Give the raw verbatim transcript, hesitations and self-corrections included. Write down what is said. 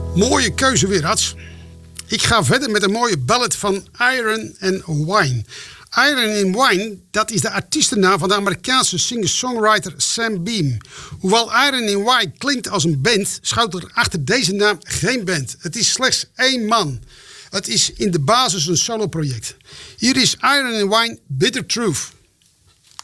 Mooie keuze weer, Hats. Ik ga verder met een mooie ballad van Iron and Wine. Iron and Wine, dat is de artiestennaam van de Amerikaanse singer-songwriter Sam Beam. Hoewel Iron and Wine klinkt als een band, schuilt er achter deze naam geen band. Het is slechts één man. Het is in de basis een solo-project. Hier is Iron and Wine, Bitter Truth.